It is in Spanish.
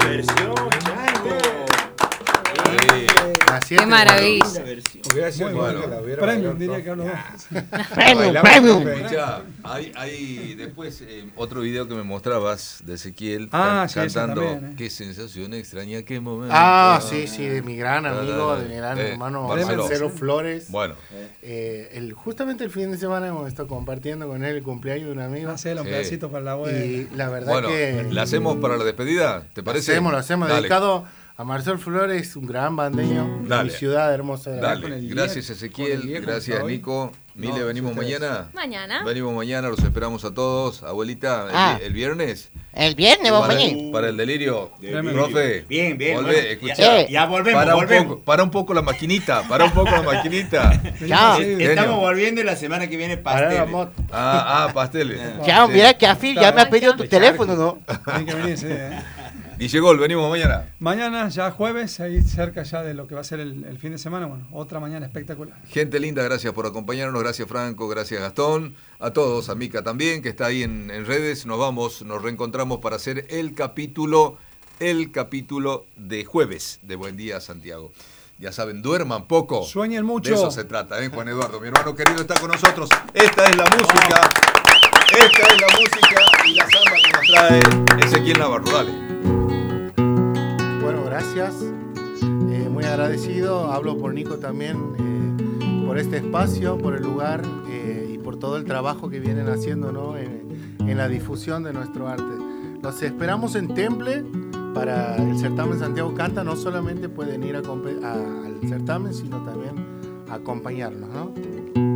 versión, Chango. Qué maravilla. Hubiera sido Bueno, premium, diría que no. Premium. Escuchá, hay después otro video que me mostrabas de Ezequiel cantando. También, Qué sensación extraña, qué momento. Sí, de mi gran amigo, de mi gran hermano Marcelo Flores. Bueno. Justamente el fin de semana hemos estado compartiendo con él el cumpleaños de un amigo. Hacelo un pedacito para la web. Y la verdad que... ¿La hacemos para la despedida? ¿Te parece? Lo hacemos. Dale. Dedicado a Marcelo Flores, un gran bandeño de mi ciudad hermosa. Dale. Gracias Ezequiel, gracias Nico. Mile, ¿venimos mañana? Mañana. Venimos mañana, los esperamos a todos. Abuelita, ¿el viernes? El viernes vamos a venir. Para el delirio. Profe. Bien. Volvé, escuchá. Ya volvemos. Para un poco la maquinita. Estamos volviendo y la semana que viene pasteles. Pasteles. Chao, mira que Afil ya me ha pedido tu teléfono, ¿no? Tiene que venir, sí. Y llegó, venimos mañana. Mañana, ya jueves, ahí cerca ya de lo que va a ser el fin de semana. Bueno, otra mañana espectacular. Gente linda, gracias por acompañarnos. Gracias Franco, gracias Gastón. A todos, a Mica también, que está ahí en redes. Nos reencontramos para hacer el capítulo de jueves de Buen Día Santiago. Ya saben, duerman poco. Sueñen mucho. De eso se trata, Juan Eduardo. Mi hermano querido está con nosotros. Esta es la música. Y la samba que nos trae Ezequiel Navarro. Dale. Bueno, gracias. Muy agradecido. Hablo por Nico también, por este espacio, por el lugar y por todo el trabajo que vienen haciendo, ¿no? en la difusión de nuestro arte. Los esperamos en Temple para el certamen Santiago Canta. No solamente pueden ir al certamen, sino también acompañarnos, ¿no?